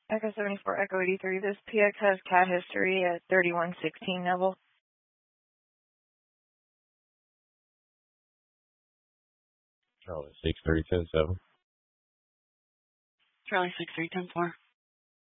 Echo 74, Echo 83. This PX has cat history at 3116 Neville. Charlie 6310-7. Charlie 6310-4.